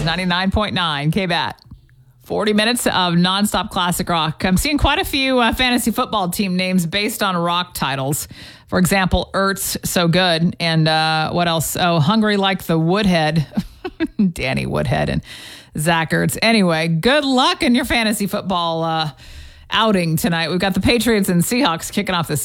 99.9 KBAT. 40 minutes of nonstop classic rock. I'm seeing quite a few fantasy football team names based on rock titles. For example, Ertz, So Good. And what else? Oh, Hungry Like the Woodhead. Danny Woodhead and Zach Ertz. Anyway, good luck in your fantasy football outing tonight. We've got the Patriots and Seahawks kicking off this